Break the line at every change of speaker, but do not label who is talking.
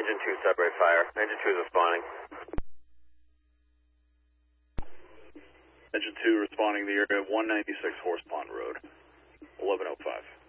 Engine 2 Sudbury Fire. Engine 2 is responding.
Engine 2 responding to the area 196 Horse Pond Road, 1105.